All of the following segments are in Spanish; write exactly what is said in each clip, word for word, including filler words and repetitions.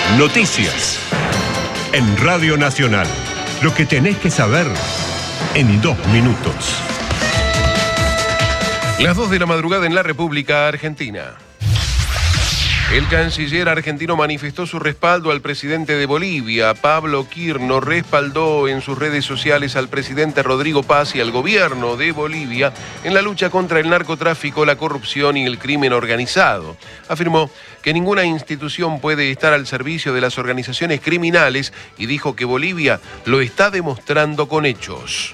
Noticias. En Radio Nacional. Lo que tenés que saber en dos minutos. Las dos de la madrugada en la República Argentina. El canciller argentino manifestó su respaldo al presidente de Bolivia. Pablo Quirno respaldó en sus redes sociales al presidente Rodrigo Paz y al gobierno de Bolivia en la lucha contra el narcotráfico, la corrupción y el crimen organizado. Afirmó que ninguna institución puede estar al servicio de las organizaciones criminales y dijo que Bolivia lo está demostrando con hechos.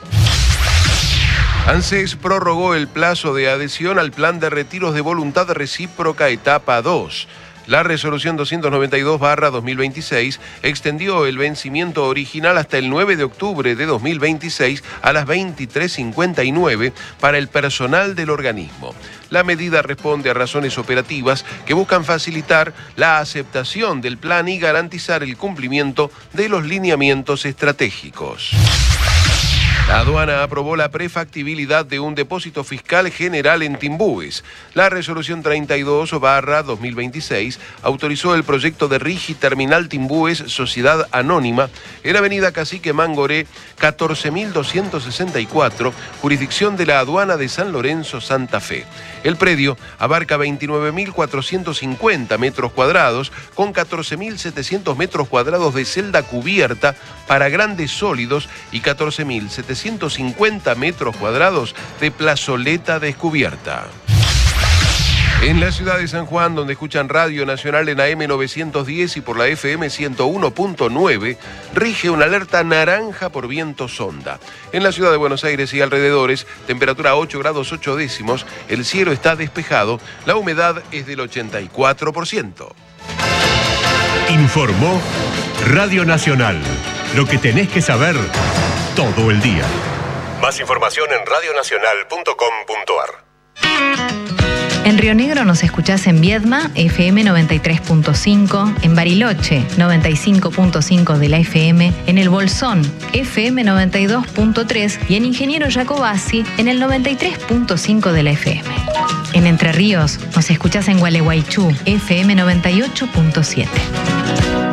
ANSES prorrogó el plazo de adhesión al plan de retiros de voluntad recíproca etapa dos. La resolución doscientos noventa y dos barra dos mil veintiséis extendió el vencimiento original hasta el nueve de octubre de dos mil veintiséis a las veintitrés cincuenta y nueve para el personal del organismo. La medida responde a razones operativas que buscan facilitar la aceptación del plan y garantizar el cumplimiento de los lineamientos estratégicos. La aduana aprobó la prefactibilidad de un depósito fiscal general en Timbúes. La resolución treinta y dos barra dos mil veintiséis autorizó el proyecto de Rigi Terminal Timbúes Sociedad Anónima en Avenida Cacique Mangoré catorce mil doscientos sesenta y cuatro, jurisdicción de la aduana de San Lorenzo, Santa Fe. El predio abarca veintinueve mil cuatrocientos cincuenta metros cuadrados con catorce mil setecientos metros cuadrados de celda cubierta para grandes sólidos y catorce mil setecientos cincuenta metros cuadrados de plazoleta descubierta. En la ciudad de San Juan, donde escuchan Radio Nacional en A M novecientos diez y por la F M ciento uno punto nueve, rige una alerta naranja por viento sonda. En la ciudad de Buenos Aires y alrededores, temperatura ocho grados ocho décimos, el cielo está despejado, la humedad es del ochenta y cuatro por ciento. Informó Radio Nacional. Lo que tenés que saber todo el día. Más información en radio nacional punto com punto a r. En Río Negro nos escuchás en Viedma, F M noventa y tres punto cinco, en Bariloche, noventa y cinco punto cinco de la F M, en El Bolsón, F M noventa y dos punto tres y en Ingeniero Jacobasi, en el noventa y tres punto cinco de la F M. En Entre Ríos nos escuchás en Gualeguaychú, F M noventa y ocho punto siete.